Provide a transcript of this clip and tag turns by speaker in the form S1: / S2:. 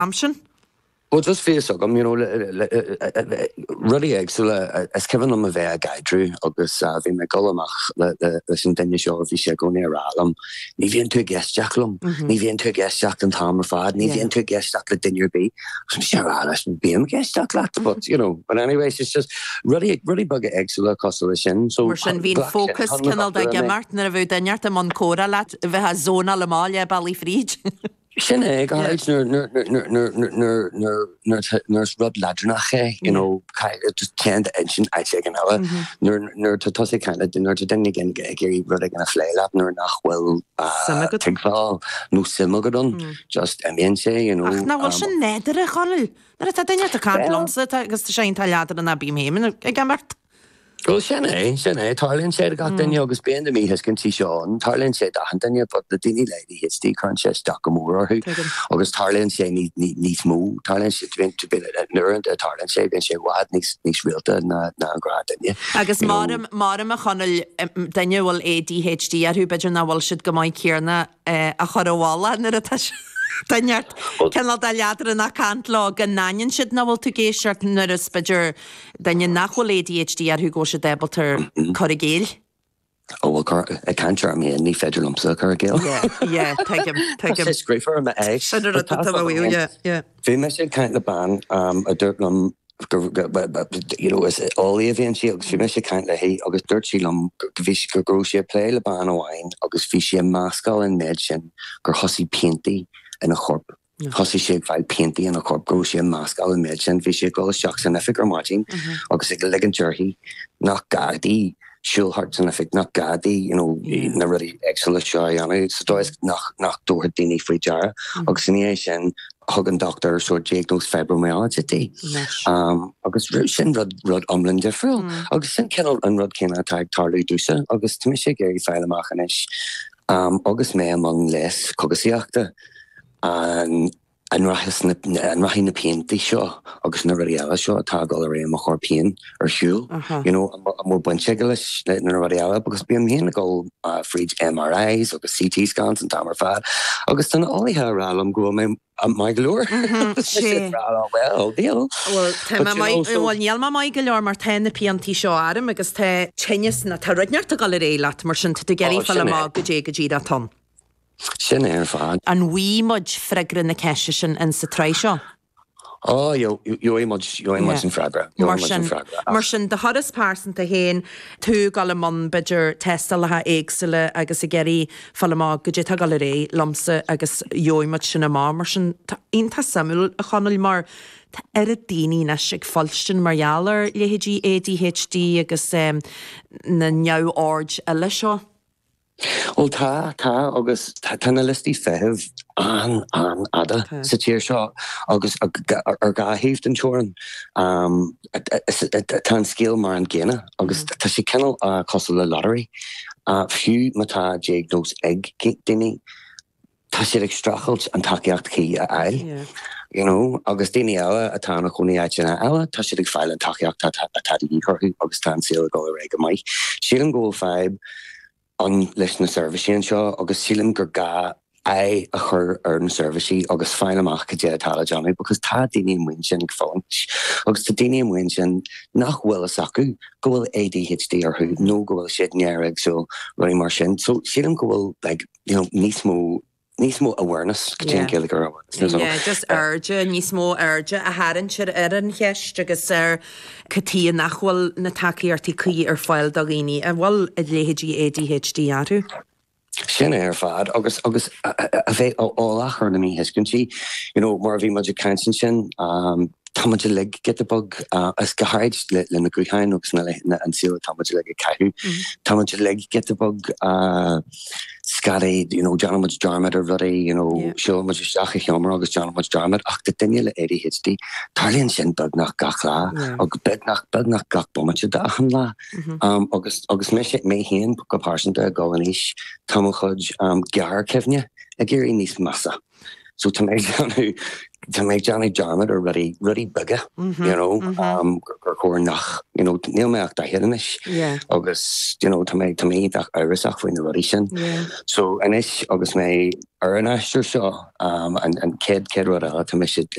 S1: Amsin?
S2: Well, just for you, really excellent. As Kevin on my way guide August vi me golamach le sin denne show vi sé go near alum. Ni vi into guest jacklum. Ni vi into guest jack and Tom Fad. Ni vi into guest jack le dinner be. Some sure Alice be him guest jack lat, but but anyways, it's just really bug excellent constellation. So
S1: we're sin vin focus canal da gemart na vu denart am cora lat vi ha zona le malia Ballyfried.
S2: Sinne guys nur rod ladrinache, just tend engine I take an hour nur to toss kind of dinner to then again Gary running a flay lap nur nach well tinkfall no simmagadon just MNC
S1: ach na wel sin nedere channel na ta dinner to can't lomsa agus ta sein talladra na bim him gamart.
S2: Well, Shane, Tarlin said got then Yogus band to me has can see Sean. Tarlin said that and but the dinny lady hits the conscious Dockamore who August Tarlin say needs more. Tarlin said to be ignorant Tarlin said and say what needs realtor na grad then
S1: Agus Madam a channel Daniel will ADHD who better na will should go my Kierna a chorawala na Daniart, Kenal da ladra na cant log and nanyan should na will to gay shirt nurse badger Daniel nachwal ADHD who goes to debalter corrigale.
S2: Oh well, I can't try me any federal lumps corrigale.
S1: Yeah, take him.
S2: It's great for him.
S1: Yeah.
S2: We mentioned kind of the band a dirt lum. Is all the events she must kind of hey August dirt she go she play the band wine August fishy mascal and medicine go hussy painty in a corp hussy shake five painty in a corp go she mascal and medicine fishy go shocks and if you're watching August like a jerky not gardy Shul hearts and if not gaddy, na really excellent show so does knock door dini free jar oxination hugging doctor so diagnosed fibromyalgia August sin rud umlin different August sin kennel and rud came attack tarly dusa August Misha Gary Filemachanish August May among less cogasiachta and rahin na painty show agus na radiala show atá gallery am chor pain or hule a more bunchegalish na radiala because beam hin go fridge MRIs agus CT scans and tamar fad agus tan all ha ralum go my glory well deal
S1: well tema mai yelma mai galor mar 10 na PNT show adam agus te chennis na tarudneart gallery lat mar sin te geri falama gji da ton
S2: Sin fad.
S1: And we much fragran na keshin and sa try show.
S2: Oh, you much in fragra.
S1: Martian the hottest person to hain two galamon bidger testal ha exile agus a geri falama gujita gallery lumsa agus yo much in a martian inta Samuel a channel mar eridini na sig falstin marialer lehi ADHD agus na nyau orge elisha.
S2: Well, ta August tan listi fev an ada sitir shaw August ga heft and choran tan skill mar an gena August ta she kennel costal the lottery few mata diagnose egg dini ta she strachels and takiacht ki ai Augustini ela atana kuni achina ela ta she file and takiacht tadi her Augustan seal go rega mai she go 5 on listener service and show August Silim Gurga I a her earn service August final mark Tala Johnny because ta dini winchin phone August dini winchin nach well saku go ADHD or who no go shit near so running marshin so Silim go like Nismo awareness
S1: just urge Nismo urge a haran shir erin hesh agus Katia nachwal na taki artiki file dagini and well ADHD atu
S2: Sin fad August a bheith all achar na mi his can see more of magic cancer sin Thomas leg get the bug as gahard le na gruhain ox na and seal Thomas leg kahu Thomas leg get the bug Scotty John much Jarmad or very show much shach humor August John much Jarmad ach the Daniel ADHD Tarlin sin bug nach gachla og bug nach gach bomach da hamla August me hen go person to go and ish Thomas Gar kevnya a geri nis massa so to make who to make Johnny Jarmuth or ruddy bigger, you know, or nach, you know, Neil Mac da hidenish.
S1: Yeah.
S2: August, you know, to me that Irisach when the ruddy sin.
S1: Yeah.
S2: So Anish August may Aaron Asher Shaw and kid rudder to miss it